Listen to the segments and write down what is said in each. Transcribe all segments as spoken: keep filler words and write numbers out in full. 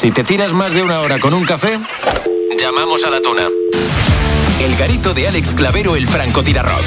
Si te tiras más de una hora con un café, llamamos a la tuna. El garito de Alex Clavero, el francotirarrock.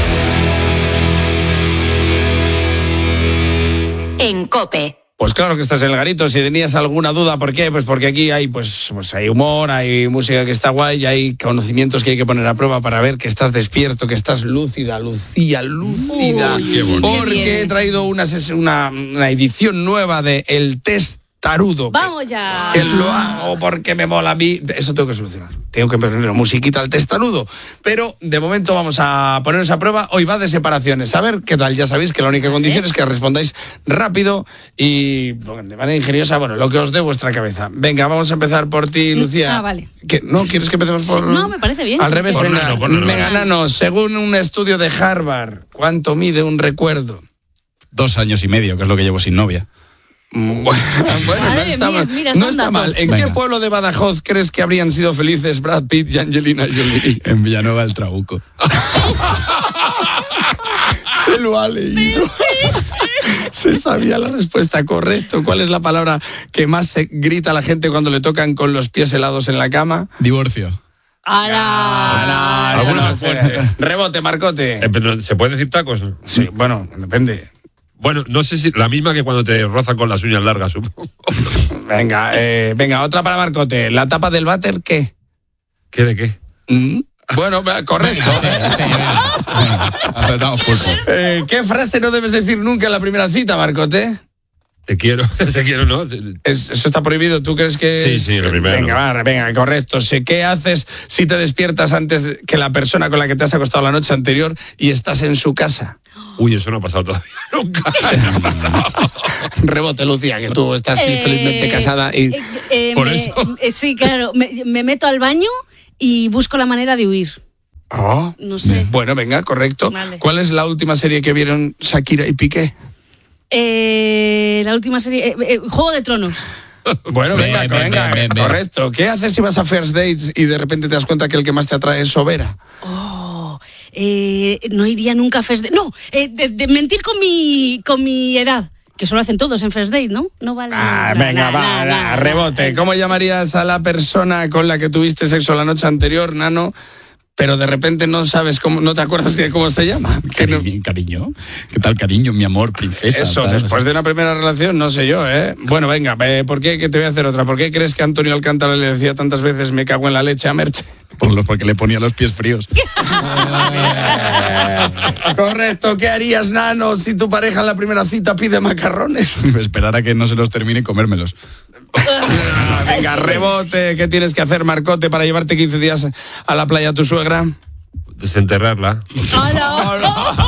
En COPE. Pues claro que estás en el garito. Si tenías alguna duda, ¿por qué? Pues porque aquí hay, pues, pues hay humor, hay música que está guay, y hay conocimientos que hay que poner a prueba para ver que estás despierto, que estás lúcida, Lucía, lúcida. Uy, qué bonito. Porque he traído una, una, una edición nueva de El Testarudo. Vamos ya. Que lo hago porque me mola a mí. Eso tengo que solucionar. Tengo que poner musiquita al testarudo. Pero de momento vamos a poneros a prueba. Hoy va de separaciones. A ver qué tal. Ya sabéis que la única condición es que respondáis rápido y de manera ingeniosa, bueno, lo que os dé vuestra cabeza. Venga, vamos a empezar por ti, Lucía. Ah, vale. ¿Qué? ¿No quieres que empecemos por...? No, me parece bien. Al revés, Por venga, Nano, por Nano. venga, Nano, según un estudio de Harvard, ¿cuánto mide un recuerdo? Dos años y medio, que es lo que llevo sin novia. Bueno, bueno, no Madre está mía, mal. mira, No son está datos. mal. ¿En Venga. qué pueblo de Badajoz crees que habrían sido felices Brad Pitt y Angelina Jolie? En Villanueva del Trabuco. Se lo ha leído. Se sabía la respuesta, correcto. ¿Cuál es la palabra que más se grita a la gente cuando le tocan con los pies helados en la cama? Divorcio. ¡Hala! Ah, no, eso ¿Alguna no fue. Rebote, Marcote. Eh, pero, ¿se puede decir tacos? Sí, bueno, depende. Bueno, no sé si la misma que cuando te rozan con las uñas largas, supongo. Venga, eh, venga, otra para Marcote. ¿La tapa del váter qué? ¿Qué de qué? ¿Mm? Bueno, va, correcto. Apretamos pulpo. Eh, ¿Qué frase no debes decir nunca en la primera cita, Marcote? Te quiero, te quiero, ¿no? Es- ¿Eso está prohibido? ¿Tú crees que...? Sí, sí, lo primero. Venga, va, venga, correcto. Sé, ¿qué haces si te despiertas antes de- que la persona con la que te has acostado la noche anterior y estás en su casa? Uy, eso no ha pasado todavía nunca. Rebote, Lucía, que tú estás Eh, felizmente casada y... eh, eh, Por me- eso. eh, sí, claro. Me, me meto al baño y busco la manera de huir. Oh, No sé. bueno, venga, correcto. Vale. ¿Cuál es la última serie que vieron Shakira y Piqué? Eh, la última serie. eh, eh, Juego de Tronos. Bueno, Ven, venga, ven, venga, ven, ven, ven. correcto. ¿Qué haces si vas a First Dates y de repente te das cuenta que el que más te atrae es Sobera? Oh, eh, no iría nunca a First Date. No, eh, de, de mentir con mi, con mi edad. Que solo hacen todos en First Date, ¿no? No vale. Ah, Na, venga, na, va, na, na, na, rebote. na. ¿Cómo llamarías a la persona con la que tuviste sexo la noche anterior, Nano? Pero de repente no sabes cómo, no te acuerdas que cómo se llama. Que no- Cariño, cariño. ¿Qué tal, cariño, mi amor, princesa? Eso, tal? después de una primera relación, no sé yo, ¿eh? Bueno, venga, eh, ¿por qué? Que te voy a hacer otra. ¿Por qué crees que Antonio Alcántara le decía tantas veces me cago en la leche a Merche? Por lo- porque le ponía los pies fríos. Correcto, ¿qué harías, Nano, si tu pareja en la primera cita pide macarrones? Esperar a que no se los termine y comérmelos. Venga, rebote, ¿qué tienes que hacer, Marcote, para llevarte quince días a la playa a tu suegra? Desenterrarla. ¡Hala!